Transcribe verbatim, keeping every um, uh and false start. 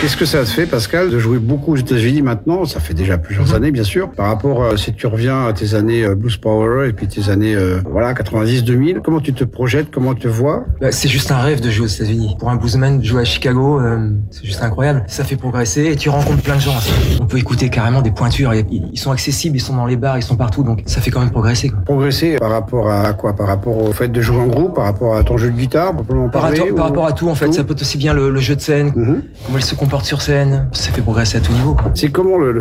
Qu'est-ce que ça te fait, Pascal, de jouer beaucoup aux États-Unis maintenant? Ça fait déjà plusieurs mmh. années, bien sûr. Par rapport, euh, si tu reviens à tes années euh, Blues Power et puis tes années euh, voilà quatre-vingt-dix deux mille, comment tu te projettes, comment tu te vois? Bah, c'est juste un rêve de jouer aux États-Unis. Pour un bluesman, jouer à Chicago, euh, c'est juste incroyable. Ça fait progresser et tu rencontres plein de gens. On peut écouter carrément des pointures. Ils sont accessibles, ils sont dans les bars, ils sont partout. Donc ça fait quand même progresser, quoi. Progresser par rapport à quoi? Par rapport au fait de jouer en groupe, par rapport à ton jeu de guitare, pour en parler, par, ou... par rapport à tout, en fait. Tout. Ça peut être aussi bien le, le jeu de scène, mmh. comment il se comporte sur scène. Ça fait progresser à tout niveau, quoi. C'est comment le